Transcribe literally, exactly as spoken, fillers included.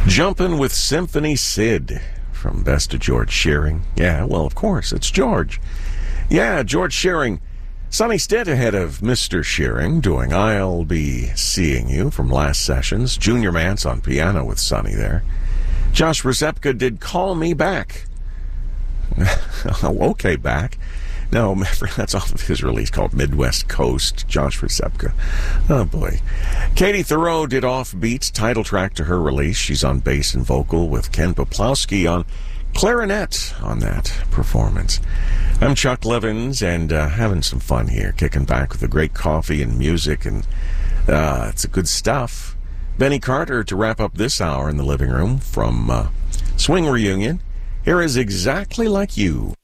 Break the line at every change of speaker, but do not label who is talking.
Jumpin' with Symphony Sid from Best of George Shearing. Yeah, well, of course, it's George. Yeah, George Shearing. Sonny Stitt ahead of Mister Shearing doing I'll Be Seeing You from last sessions. Junior Mance on piano with Sonny there. Josh Rzepka did Call Me Back. Oh, okay, back. No, that's off of his release called Midwest Coast, Josh Rzepka. Oh, boy. Katie Thoreau did Offbeat's title track to her release. She's on bass and vocal with Ken Poplowski on clarinet on that performance. I'm Chuck Levins, and uh, having some fun here, kicking back with the great coffee and music, and uh, it's good stuff. Benny Carter to wrap up this hour in the living room from uh, Swing Reunion. Here is Exactly Like You.